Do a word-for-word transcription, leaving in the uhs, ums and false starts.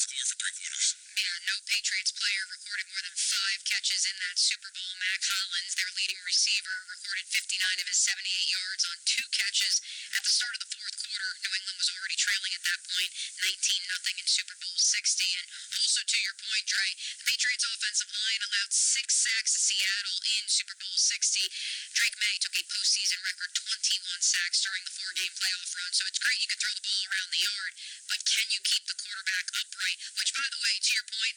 Los Angeles. Yeah, no Patriots player recorded more than five catches in that Super Bowl. Mac Hollins, their leading receiver, recorded fifty-nine of his seventy-eight yards on two catches at the start of the fourth quarter. New England was already trailing at that point, nineteen nothing in Super Bowl sixty. And also to your point, Dre, the Patriots offensive line allowed six sacks to Seattle in Super Bowl sixty. Drake May took a postseason record twenty-one sacks during the four-game playoff run, so it's great you can throw the ball around the yard, but can you keep the quarterback upright? Which, by the way, to your point,